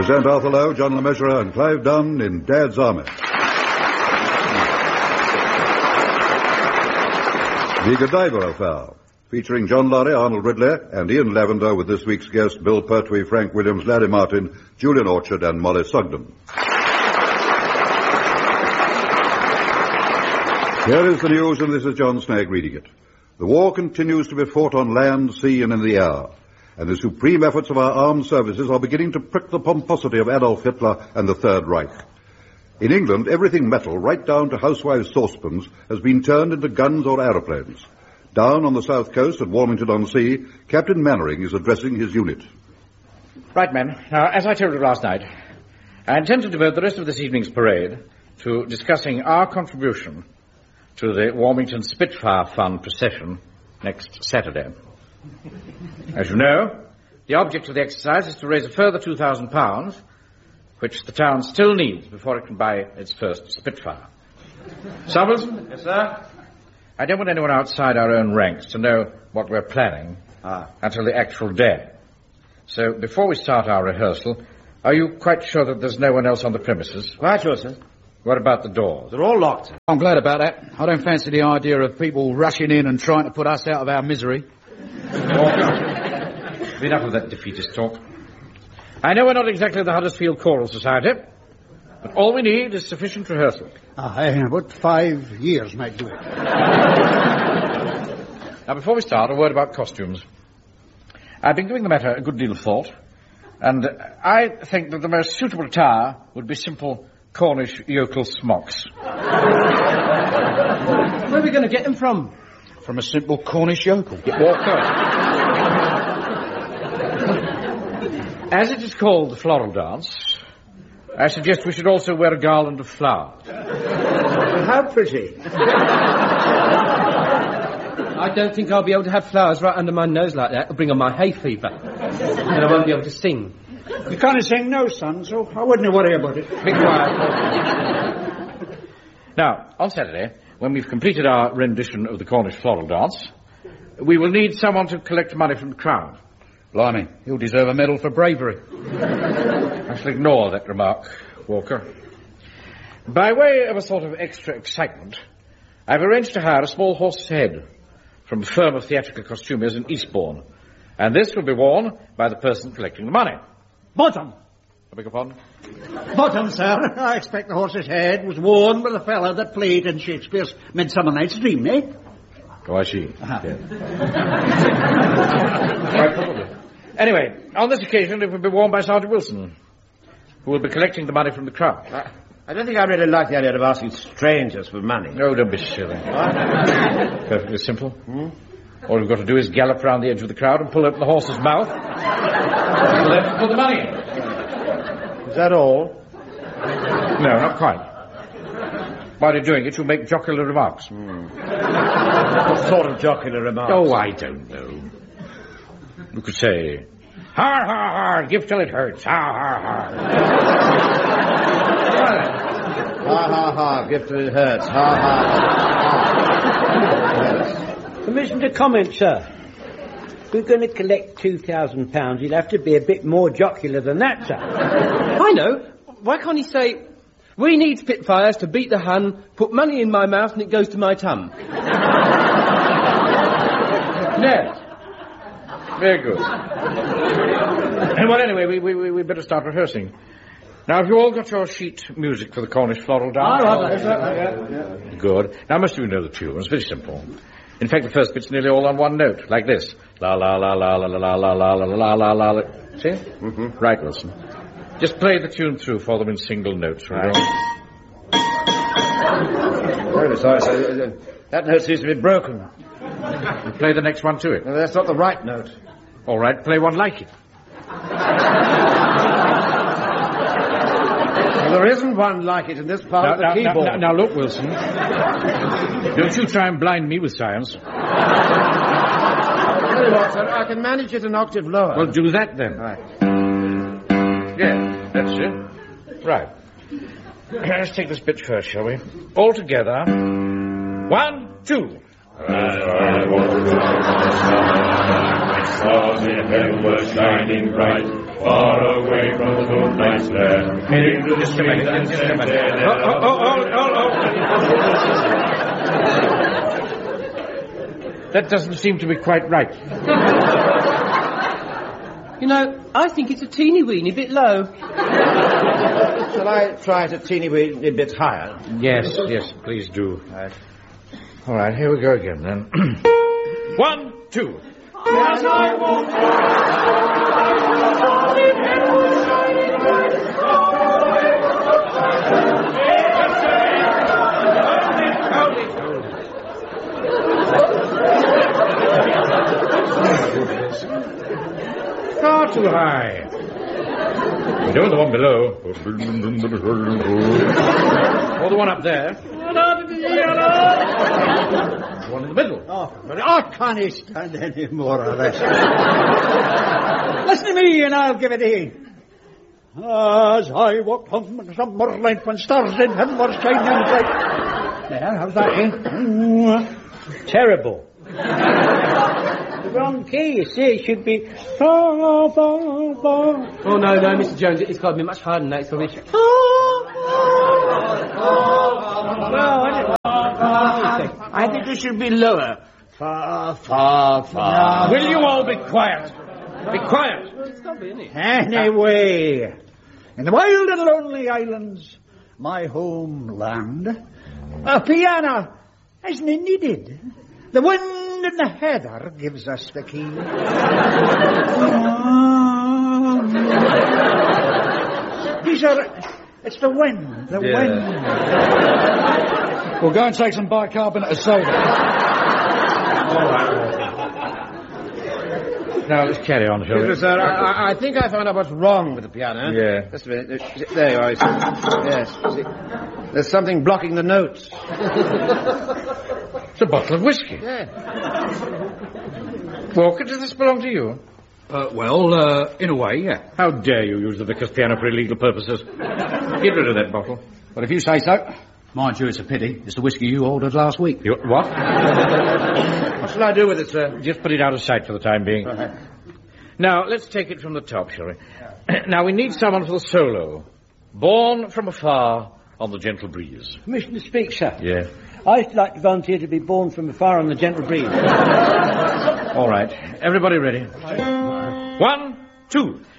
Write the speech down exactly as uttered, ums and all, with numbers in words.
present Arthur Lowe, John Le Mesurier, and Clive Dunn in Dad's Army. The Godiva Affair, featuring John Laurie, Arnold Ridley, and Ian Lavender, with this week's guests Bill Pertwee, Frank Williams, Larry Martin, Julian Orchard, and Molly Sugden. Here is the news, and this is John Snagg reading it. The war continues to be fought on land, sea, and in the air, and the supreme efforts of our armed services are beginning to prick the pomposity of Adolf Hitler and the Third Reich. In England, everything metal, right down to housewives' saucepans, has been turned into guns or aeroplanes. Down on the south coast at Warmington-on-Sea, Captain Mannering is addressing his unit. Right, men. Now, as I told you last night, I intend to devote the rest of this evening's parade to discussing our contribution to the Warmington Spitfire Fund procession next Saturday. As you know, the object of the exercise is to raise a further two thousand pounds, which the town still needs before it can buy its first Spitfire. Summers? Yes, sir? I don't want anyone outside our own ranks to know what we're planning ah. until the actual day. So, before we start our rehearsal, are you quite sure that there's no one else on the premises? Quite sure, sir. What about the doors? They're all locked, sir. I'm glad about that. I don't fancy the idea of people rushing in and trying to put us out of our misery. Enough of that defeatist talk. I know we're not exactly the Huddersfield Choral Society, but all we need is sufficient rehearsal. Ah, about five years might do it. Now, before we start, a word about costumes. I've been giving the matter a good deal of thought, and I think that the most suitable attire would be simple Cornish yokel smocks. Where are we going to get them from? From a simple Cornish yokel. Get Walker. As it is called the floral dance, I suggest we should also wear a garland of flowers. How pretty. I don't think I'll be able to have flowers right under my nose like that. It'll bring on my hay fever. And I won't be able to sing. You can't sing no, son, so I wouldn't worry about it. Be quiet. Now, on Saturday, when we've completed our rendition of the Cornish floral dance, we will need someone to collect money from the crowd. Blimey, he'll deserve a medal for bravery. I shall ignore that remark, Walker. By way of a sort of extra excitement, I've arranged to hire a small horse's head from a firm of theatrical costumiers in Eastbourne, and this will be worn by the person collecting the money. Bottom. I beg your pardon? Bottom, sir. I expect the horse's head was worn by the fellow that played in Shakespeare's Midsummer Night's Dream, eh? Oh, I see. Uh-huh. Yeah. Quite probably. Anyway, on this occasion, it will be worn by Sergeant Wilson, who will be collecting the money from the crowd. I, I don't think I really like the idea of asking strangers for money. No, don't be silly. Perfectly simple. Hmm? All you've got to do is gallop round the edge of the crowd and pull open the horse's mouth. And then put the money in. Is that all? No, not quite. While you're doing it, you'll make jocular remarks. Hmm. What sort of jocular remarks? Oh, I don't know. You could say, har, har, har, give till it hurts, har, har, har. Ha, ha, ha, give till it hurts, ha, ha, ha. Permission to comment, sir. If we're going to collect two thousand pounds, you'll have to be a bit more jocular than that, sir. I know. Why can't he say, we need Spitfires to beat the Hun, put money in my mouth and it goes to my tum? Yes. Very good. And well, anyway, we, we, we, we better start rehearsing. Now, have you all got your sheet music for the Cornish floral dance? All right, right. Good. Now, most of you know the tune. It's very simple. In fact, the first bit's nearly all on one note, like this. La la la la la la la la la la la la la la. See? Mm-hmm. Right, Wilson. Just play the tune through for them in single notes, right? Very sorry, sir. That note seems to be broken. You play the next one to it. No, that's not the right note. All right, play one like it. Well, there isn't one like it in this part now, of the now, keyboard. Now, now, look, Wilson. Don't you try and blind me with science. Tell you what, sir, I can manage it an octave lower. Well, do that then. Right. Yeah, that's it. Right. Let's take this bit first, shall we? All together. One, two. As I walked along the sky, stars in heaven were shining bright, far away from the moonlight Master. Just a minute, just a minute. Oh, oh, oh, oh, oh, oh. That doesn't seem to be quite right. You know, I think it's a teeny weeny bit low. Shall I try it a teeny weeny bit higher? Yes, yes, please do. Right. All right, here we go again then. One, two. As I walk Far too high. We don't want the one below. Or the one up there. The one in the middle. Oh, but I can't stand any more of this. Listen to me and I'll give it in. As I walked home in summer night when stars in heaven were shining bright. There, how's that, eh? Terrible. The wrong key, you see. It should be far, far, far. Oh, no, no, Mister Jones, it's got to be much harder than that. It's got to be... Well, I think it should be lower. Far, far, far. Will you all be quiet? Be quiet. It's got to be, isn't it? Anyway, in the wild and lonely islands, my homeland, a piano isn't needed. The wind and the heather gives us the key. These are... It's the wind, the Yeah. wind. We'll go and take some bicarbonate of soda. All right. Now, let's carry on, shall we? Yes, sir, I, I think I found out what's wrong with the piano. Yeah. Just a minute. There you are. Yes. See, there's something blocking the notes. It's a bottle of whiskey. Yeah. Walker, does this belong to you? Uh, well, uh, in a way, yeah. How dare you use the vicar's piano for illegal purposes? Get rid of that bottle. But if you say so. Mind you, it's a pity. It's the whiskey you ordered last week. You, what? What shall I do with it, sir? Just put it out of sight for the time being. Right. Now, let's take it from the top, shall we? Now, we need someone for the solo. Born from afar on the gentle breeze. Permission to speak, sir. Yeah. I'd like to volunteer to be born from afar on the gentle breeze. All right. Everybody ready? One, two.